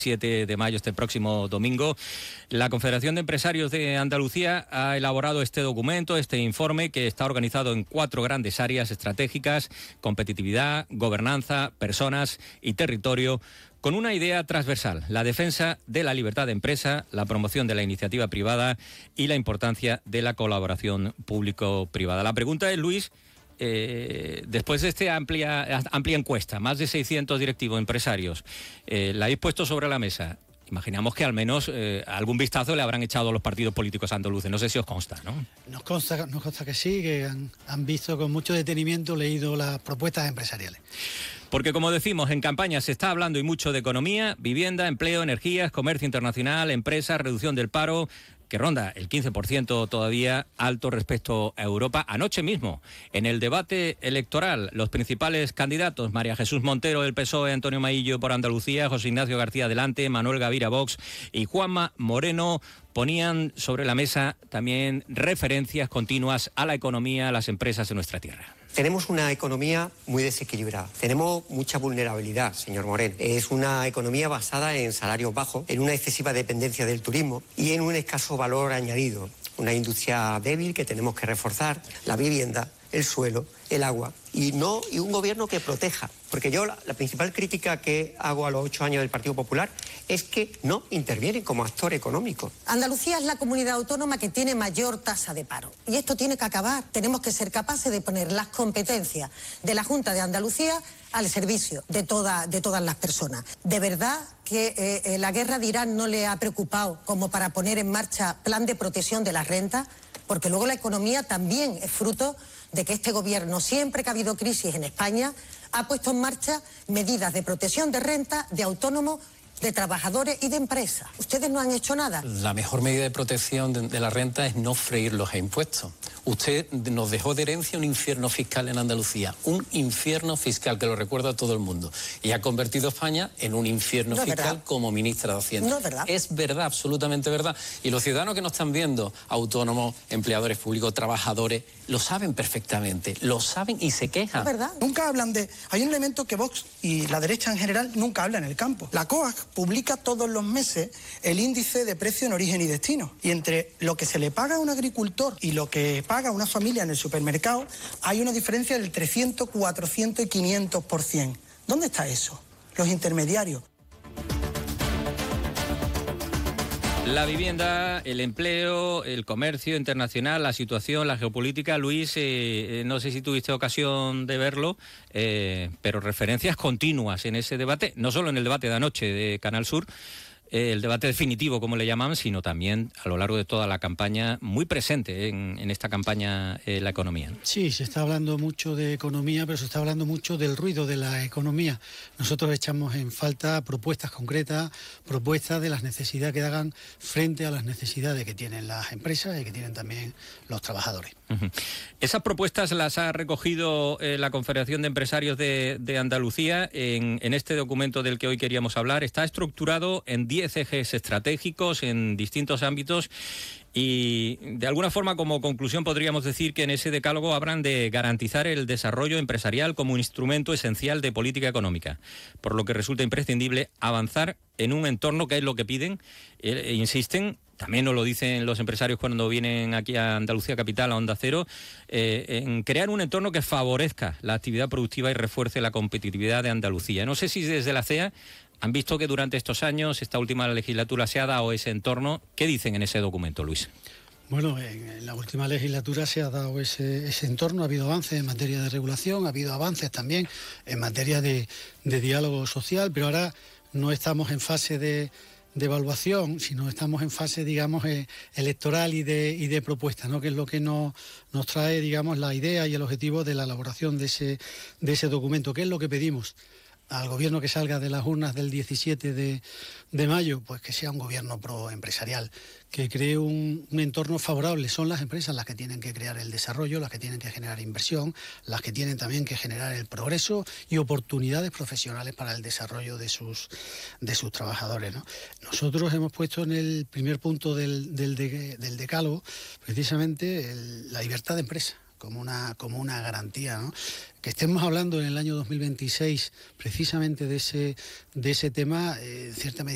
7 de mayo, este próximo domingo. La Confederación de Empresarios de Andalucía ha elaborado este documento, este informe, que está organizado en 4 grandes áreas estratégicas: competitividad, gobernanza, personas y territorio, con una idea transversal: la defensa de la libertad de empresa, la promoción de la iniciativa privada y la importancia de la colaboración público-privada. La pregunta es, Luis, después de esta amplia encuesta, más de 600 directivos empresarios, la habéis puesto sobre la mesa. Imaginamos que al menos algún vistazo le habrán echado los partidos políticos andaluces. No sé si os consta, ¿no? Nos consta que sí, que han visto con mucho detenimiento, leído las propuestas empresariales. Porque, como decimos, en campaña se está hablando y mucho de economía, vivienda, empleo, energías, comercio internacional, empresas, reducción del paro, que ronda el 15% todavía, alto respecto a Europa. Anoche mismo, en el debate electoral, los principales candidatos: María Jesús Montero del PSOE, Antonio Maillo por Andalucía, José Ignacio García Delante, Manuel Gavira Vox y Juanma Moreno, ponían sobre la mesa también referencias continuas a la economía, a las empresas de nuestra tierra. Tenemos una economía muy desequilibrada, tenemos mucha vulnerabilidad, señor Moreno. Es una economía basada en salarios bajos, en una excesiva dependencia del turismo y en un escaso valor añadido. Una industria débil que tenemos que reforzar, la vivienda, el suelo, el agua y un gobierno que proteja. Porque yo la principal crítica que hago a los 8 años del Partido Popular es que no intervienen como actor económico. Andalucía es la comunidad autónoma que tiene mayor tasa de paro y esto tiene que acabar. Tenemos que ser capaces de poner las competencias de la Junta de Andalucía al servicio de todas las personas. ¿De verdad que la guerra de Irán no le ha preocupado como para poner en marcha plan de protección de las rentas? Porque luego la economía también es fruto de que este gobierno, siempre que ha habido crisis en España, ha puesto en marcha medidas de protección de renta, de autónomos, de trabajadores y de empresas. ¿Ustedes no han hecho nada? La mejor medida de protección de la renta es no freírlos a impuestos. Usted nos dejó de herencia un infierno fiscal en Andalucía, un infierno fiscal que lo recuerda a todo el mundo, y ha convertido a España en un infierno fiscal como ministra de Hacienda. No es verdad. Es verdad, absolutamente verdad. Y los ciudadanos que nos están viendo, autónomos, empleadores públicos, trabajadores, lo saben perfectamente, lo saben y se quejan. Es verdad. Nunca hablan de... Hay un elemento que Vox y la derecha en general nunca habla en el campo. La COAG publica todos los meses el índice de precio en origen y destino. Y entre lo que se le paga a un agricultor y lo que paga una familia en el supermercado, hay una diferencia del 300, 400 y 500%. ¿Dónde está eso? Los intermediarios. La vivienda, el empleo, el comercio internacional, la situación, la geopolítica. Luis, no sé si tuviste ocasión de verlo, pero referencias continuas en ese debate, no solo en el debate de anoche de Canal Sur, el debate definitivo, como le llaman, sino también a lo largo de toda la campaña, muy presente en esta campaña la economía, ¿no? Sí, se está hablando mucho de economía, pero se está hablando mucho del ruido de la economía. Nosotros echamos en falta propuestas concretas, propuestas de las necesidades que hagan frente a las necesidades que tienen las empresas y que tienen también los trabajadores. Esas propuestas las ha recogido la Confederación de Empresarios de Andalucía en este documento del que hoy queríamos hablar. Está estructurado en 10 ejes estratégicos en distintos ámbitos y, de alguna forma, como conclusión podríamos decir que en ese decálogo hablan de garantizar el desarrollo empresarial como un instrumento esencial de política económica, por lo que resulta imprescindible avanzar en un entorno, que es lo que piden, insisten. También nos lo dicen los empresarios cuando vienen aquí a Andalucía Capital, a Onda Cero, en crear un entorno que favorezca la actividad productiva y refuerce la competitividad de Andalucía. No sé si desde la CEA han visto que durante estos años, esta última legislatura, se ha dado ese entorno. ¿Qué dicen en ese documento, Luis? Bueno, en la última legislatura se ha dado ese entorno, ha habido avances en materia de regulación, ha habido avances también en materia de diálogo social, pero ahora no estamos en fase de evaluación, sino estamos en fase, digamos, electoral y de propuesta, ¿no? Que es lo que nos trae, digamos, la idea y el objetivo de la elaboración de ese documento. ¿Qué es lo que pedimos al gobierno que salga de las urnas del 17 de mayo? Pues que sea un gobierno proempresarial, que cree un entorno favorable. Son las empresas las que tienen que crear el desarrollo, las que tienen que generar inversión, las que tienen también que generar el progreso y oportunidades profesionales para el desarrollo de sus trabajadores, ¿no? Nosotros hemos puesto en el primer punto del decálogo precisamente la libertad de empresa como una garantía, ¿no? Que estemos hablando en el año 2026 precisamente de ese tema, en cierta medida